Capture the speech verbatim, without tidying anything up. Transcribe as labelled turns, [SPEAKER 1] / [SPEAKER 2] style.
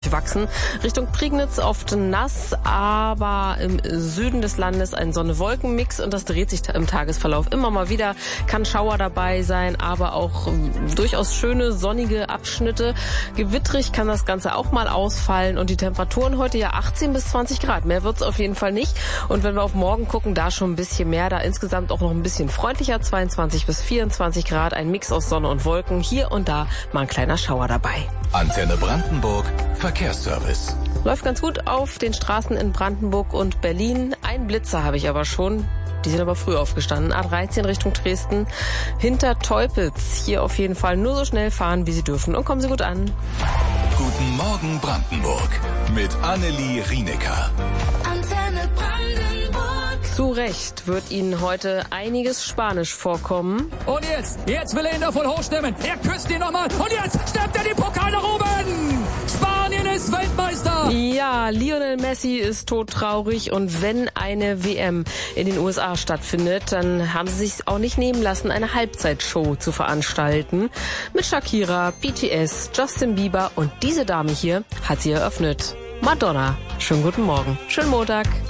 [SPEAKER 1] durchwachsen. Richtung Prignitz oft nass, aber im Süden des Landes ein Sonne-Wolken-Mix und das dreht sich im Tagesverlauf immer mal wieder. Kann Schauer dabei sein, aber auch ähm, durchaus schöne sonnige Abschnitte. Gewittrig kann das Ganze auch mal ausfallen und die Temperaturen heute ja achtzehn bis zwanzig Grad. Mehr wird's auf jeden Fall nicht. Und wenn wir auf morgen gucken, da schon ein bisschen mehr, da insgesamt auch noch ein bisschen freundlicher, zweiundzwanzig bis vierundzwanzig Grad, ein Mix aus Sonne und Wolken, hier und da mal ein kleiner Schauer dabei.
[SPEAKER 2] Antenne Brandenburg, Verkehrsservice.
[SPEAKER 1] Läuft ganz gut auf den Straßen in Brandenburg und Berlin. Ein Blitzer habe ich aber schon. Die sind aber früh aufgestanden. A dreizehn Richtung Dresden. Hinter Teupitz. Hier auf jeden Fall nur so schnell fahren, wie Sie dürfen. Und kommen Sie gut an.
[SPEAKER 2] Guten Morgen Brandenburg. Mit Annelie Rienecker.
[SPEAKER 3] Antenne Brandenburg.
[SPEAKER 1] Zu Recht wird Ihnen heute einiges Spanisch vorkommen.
[SPEAKER 4] Und jetzt, jetzt will er ihn davon hochstimmen. Er küsst ihn nochmal. Und jetzt steppt er den Pokal nach oben. Spanien ist Weltmeister.
[SPEAKER 1] Ja, Lionel Messi ist todtraurig. Und wenn eine W M in den U S A stattfindet, dann haben sie sich auch nicht nehmen lassen, eine Halbzeitshow zu veranstalten. Mit Shakira, B T S, Justin Bieber und diese Dame hier hat sie eröffnet. Madonna. Schönen guten Morgen. Schönen Montag.